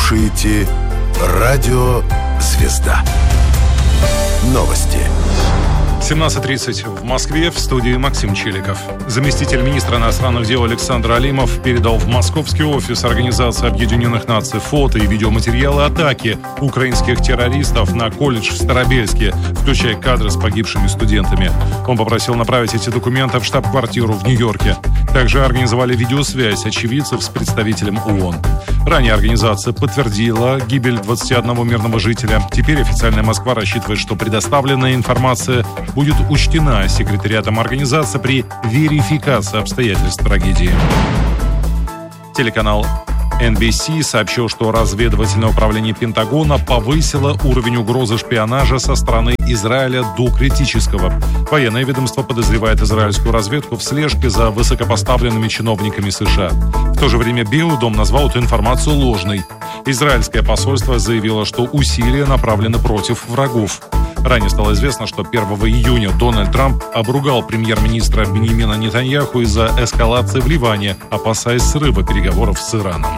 слушаете Радио «Звезда». Новости. 17:30 в Москве, в студии Максим Челиков. Заместитель министра иностранных дел Александр Алимов передал в московский офис Организации Объединенных Наций фото и видеоматериалы атаки украинских террористов на колледж в Старобельске, включая кадры с погибшими студентами. Он попросил направить эти документы в штаб-квартиру в Нью-Йорке. Также организовали видеосвязь очевидцев с представителем ООН. Ранее организация подтвердила гибель 21 мирного жителя. Теперь официальная Москва рассчитывает, что предоставленная информация будет учтена секретариатом организации при верификации обстоятельств трагедии. Телеканал NBC сообщил, что разведывательное управление Пентагона повысило уровень угрозы шпионажа со стороны Израиля до критического. Военное ведомство подозревает израильскую разведку в слежке за высокопоставленными чиновниками США. В то же время Белый дом назвал эту информацию ложной. Израильское посольство заявило, что усилия направлены против врагов. Ранее стало известно, что 1 июня Дональд Трамп обругал премьер-министра Биньямина Нетаньяху из-за эскалации в Ливане, опасаясь срыва переговоров с Ираном.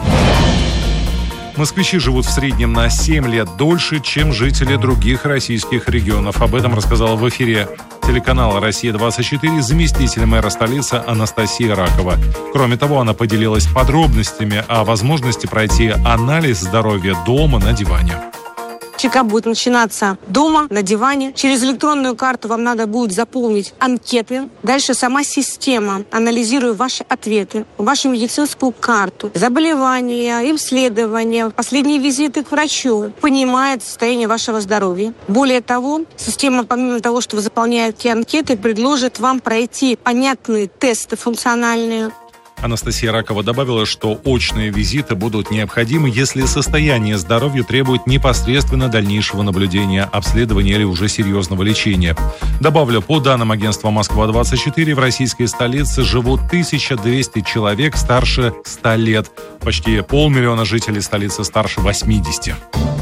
Москвичи живут в среднем на 7 лет дольше, чем жители других российских регионов. Об этом рассказала в эфире телеканала «Россия-24» заместитель мэра столицы Анастасия Ракова. Кроме того, она поделилась подробностями о возможности пройти анализ здоровья дома на диване. Чекап будет начинаться дома, на диване. Через электронную карту вам надо будет заполнить анкеты. Дальше сама система, анализируя ваши ответы, вашу медицинскую карту, заболевания, исследования, последние визиты к врачу, понимает состояние вашего здоровья. Более того, система, помимо того, что вы заполняете анкеты, предложит вам пройти понятные тесты функциональные. Анастасия Ракова добавила, что очные визиты будут необходимы, если состояние здоровья требует непосредственно дальнейшего наблюдения, обследования или уже серьезного лечения. Добавлю, по данным агентства «Москва-24», в российской столице живут 1200 человек старше 100 лет. Почти 500 000 жителей столицы старше 80.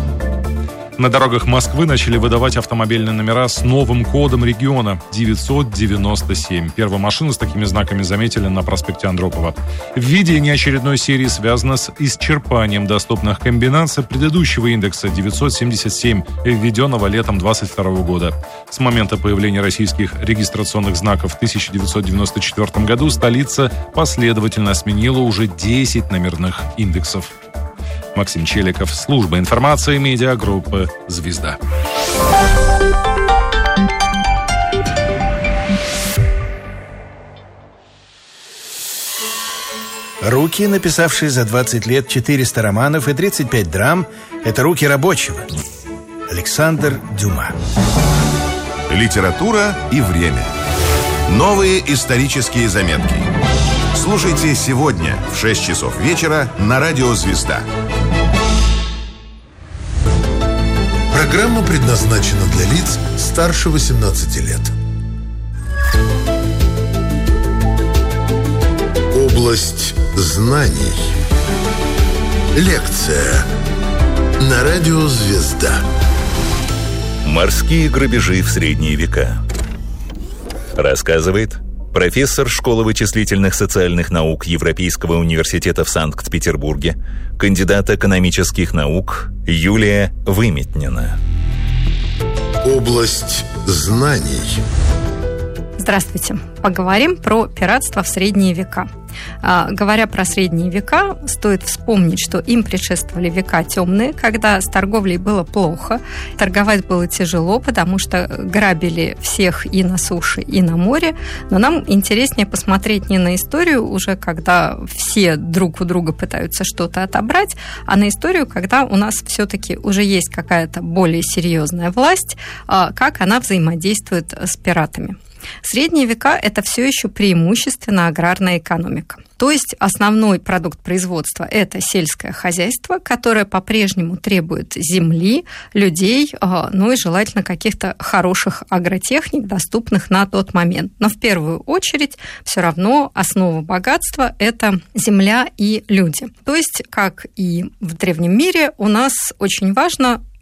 На дорогах Москвы начали выдавать автомобильные номера с новым кодом региона 997. Первую машину с такими знаками заметили на проспекте Андропова. Введение очередной серии связано с исчерпанием доступных комбинаций предыдущего индекса 977, введенного летом 2022 года. С момента появления российских регистрационных знаков в 1994 году столица последовательно сменила уже 10 номерных индексов. Максим Челиков, служба информации медиагруппы «Звезда». Руки, написавшие за 20 лет 400 романов и 35 драм, это руки рабочего. Александр Дюма. Литература и время. Новые исторические заметки. Слушайте сегодня в 6 часов вечера на Радио «Звезда». Программа предназначена для лиц старше 18 лет. Область знаний. Лекция на Радио «Звезда». Морские грабежи в средние века. Рассказывает профессор школы вычислительных социальных наук Европейского университета в Санкт-Петербурге, кандидат экономических наук Юлия Выметнина. Область знаний. Здравствуйте. Поговорим про пиратство в средние века. Говоря про средние века, стоит вспомнить, что им предшествовали века темные, когда с торговлей было плохо, торговать было тяжело, потому что грабили всех и на суше, и на море. Но нам интереснее посмотреть не на историю уже, когда все друг у друга пытаются что-то отобрать, а на историю, когда у нас все-таки уже есть какая-то более серьезная власть, как она взаимодействует с пиратами. Средние века – это все еще преимущественно аграрная экономика. То есть основной продукт производства – это сельское хозяйство, которое по-прежнему требует земли, людей, ну и желательно каких-то хороших агротехник, доступных на тот момент. Но в первую очередь все равно основа богатства – это земля и люди. То есть, как и в древнем мире, у нас очень важно,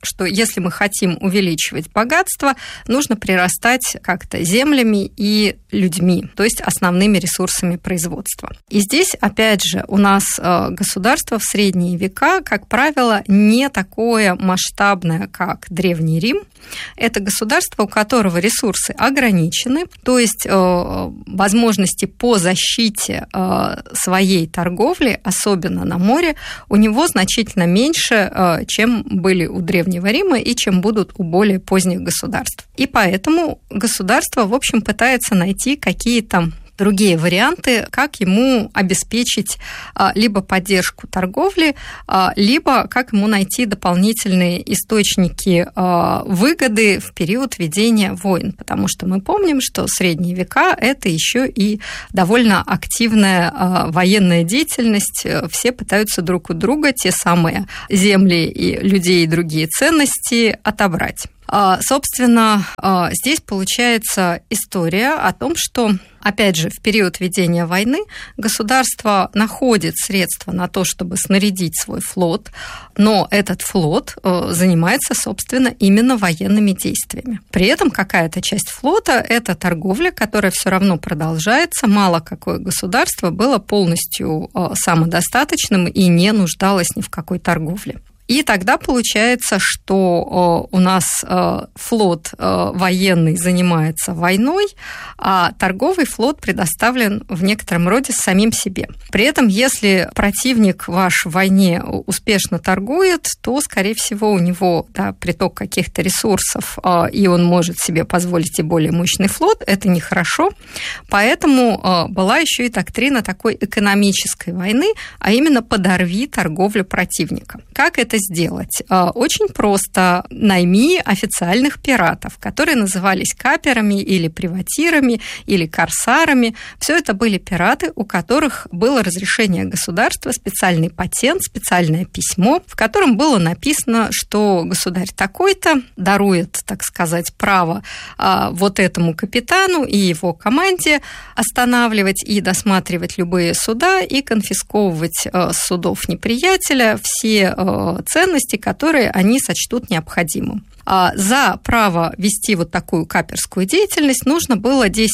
что если мы хотим увеличивать богатство, нужно прирастать как-то землями и людьми, то есть основными ресурсами производства. И здесь, опять же, у нас государство в средние века, как правило, не такое масштабное, как Древний Рим. Это государство, у которого ресурсы ограничены, то есть возможности по защите своей торговли, особенно на море, у него значительно меньше, чем были у Древнего Рима и чем будут у более поздних государств. И поэтому государство, в общем, пытается найти какие-то другие варианты, как ему обеспечить либо поддержку торговли, либо как ему найти дополнительные источники выгоды в период ведения войн. Потому что мы помним, что средние века – это еще и довольно активная военная деятельность. Все пытаются друг у друга те самые земли и людей и другие ценности отобрать. Собственно, здесь получается история о том, что, опять же, в период ведения войны государство находит средства на то, чтобы снарядить свой флот, но этот флот занимается, собственно, именно военными действиями. При этом какая-то часть флота – это торговля, которая все равно продолжается. Мало какое государство было полностью самодостаточным и не нуждалось ни в какой торговле. И тогда получается, что у нас флот военный занимается войной, а торговый флот предоставлен в некотором роде самим себе. При этом, если противник ваш в войне успешно торгует, то, скорее всего, у него приток каких-то ресурсов, и он может себе позволить и более мощный флот. Это нехорошо. Поэтому была еще и доктрина такой экономической войны, а именно подорви торговлю противника. Как это сделать? Очень просто. Найми официальных пиратов, которые назывались каперами или приватирами, или корсарами. Все это были пираты, у которых было разрешение государства, специальный патент, специальное письмо, в котором было написано, что государь такой-то дарует, так сказать, право вот этому капитану и его команде останавливать и досматривать любые суда и конфисковывать с судов неприятеля все ценности, которые они сочтут необходимым. За право вести вот такую каперскую деятельность нужно было 10%,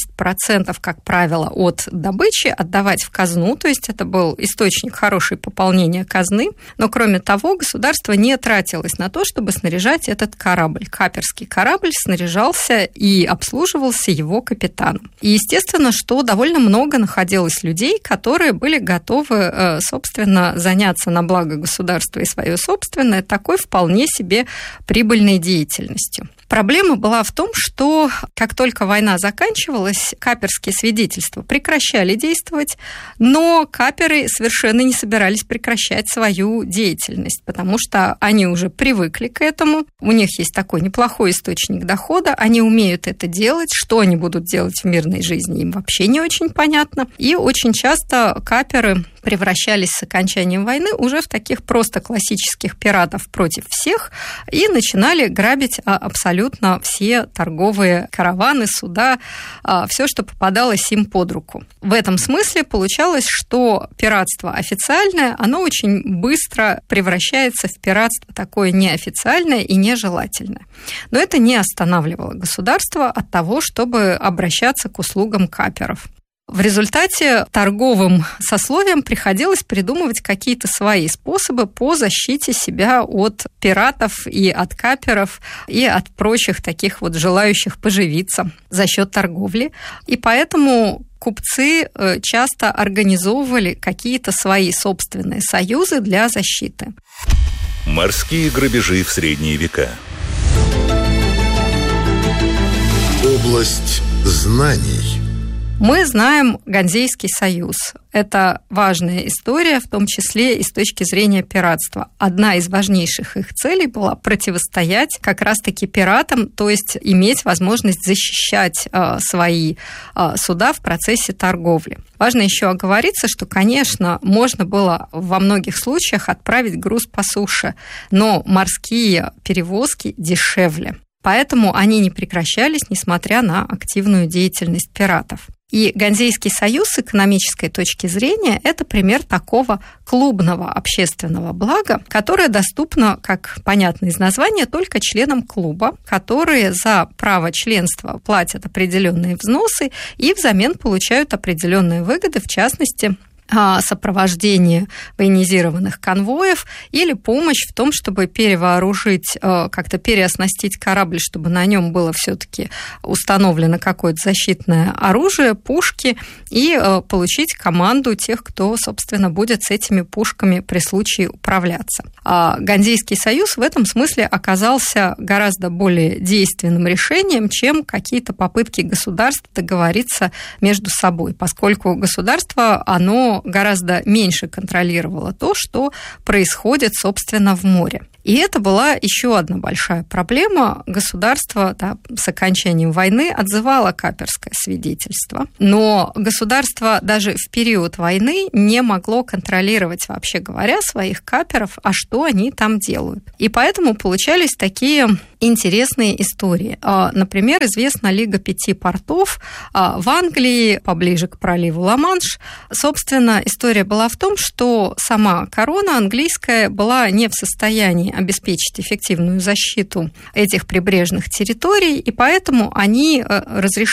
как правило, от добычи отдавать в казну, то есть это был источник хорошего пополнения казны, но кроме того, государство не тратилось на то, чтобы снаряжать этот корабль. Каперский корабль снаряжался и обслуживался его капитаном. И естественно, что довольно много находилось людей, которые были готовы, собственно, заняться на благо государства и свое собственное такой вполне себе прибыльной деятельностью. Проблема была в том, что как только война заканчивалась, каперские свидетельства прекращали действовать, но каперы совершенно не собирались прекращать свою деятельность, потому что они уже привыкли к этому, у них есть такой неплохой источник дохода, они умеют это делать, что они будут делать в мирной жизни, им вообще не очень понятно, и очень часто каперы превращались с окончанием войны уже в таких просто классических пиратов против всех и начинали грабить абсолютно все торговые караваны, суда, все, что попадалось им под руку. В этом смысле получалось, что пиратство официальное, оно очень быстро превращается в пиратство такое неофициальное и нежелательное. Но это не останавливало государство от того, чтобы обращаться к услугам каперов. В результате торговым сословиям приходилось придумывать какие-то свои способы по защите себя от пиратов и от каперов, и от прочих таких вот желающих поживиться за счет торговли. И поэтому купцы часто организовывали какие-то свои собственные союзы для защиты. Морские грабежи в средние века. Область знаний. Мы знаем Ганзейский союз. Это важная история, в том числе и с точки зрения пиратства. Одна из важнейших их целей была противостоять как раз-таки пиратам, то есть иметь возможность защищать свои суда в процессе торговли. Важно еще оговориться, что, конечно, можно было во многих случаях отправить груз по суше, но морские перевозки дешевле. Поэтому они не прекращались, несмотря на активную деятельность пиратов. И Ганзейский союз с экономической точки зрения – это пример такого клубного общественного блага, которое доступно, как понятно из названия, только членам клуба, которые за право членства платят определенные взносы и взамен получают определенные выгоды, в частности, сопровождение военизированных конвоев или помощь в том, чтобы перевооружить, как-то переоснастить корабль, чтобы на нем было все-таки установлено какое-то защитное оружие, пушки, и получить команду тех, кто, собственно, будет с этими пушками при случае управляться. Ганзейский союз в этом смысле оказался гораздо более действенным решением, чем какие-то попытки государств договориться между собой, поскольку государство, оно гораздо меньше контролировало то, что происходит, собственно, в море. И это была еще одна большая проблема. Государство с окончанием войны отзывало каперское свидетельство, но государство даже в период войны не могло контролировать, вообще говоря, своих каперов, а что они там делают. И поэтому получались такие интересные истории. Например, известна Лига 5 портов в Англии, поближе к проливу Ла-Манш. Собственно, история была в том, что сама корона английская была не в состоянии обеспечить эффективную защиту этих прибрежных территорий, и поэтому они разрешили